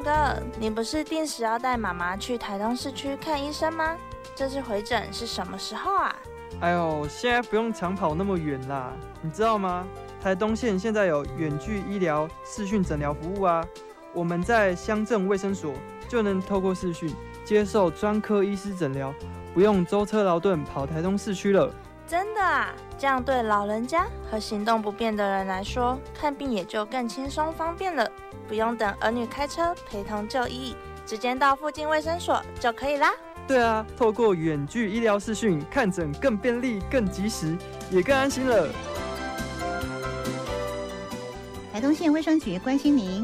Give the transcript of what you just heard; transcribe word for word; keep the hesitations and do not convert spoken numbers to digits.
东哥，你不是定时要带妈妈去台东市区看医生吗？这次回诊是什么时候啊？ 哎呦，现在不用长跑那么远啦，你知道吗？台东县现在有远距医疗视讯诊疗服务啊，我们在乡镇卫生所就能透过视讯接受专科医师诊疗，不用舟车劳顿跑台东市区了。 真的啊，这样对老人家和行动不便的人来说，看病也就更轻松方便了，不用等儿女开车陪同就医，直接到附近卫生所就可以啦。 对啊，透过远距医疗视讯看诊更便利、更及时，也更安心了。 台东县卫生局关心您。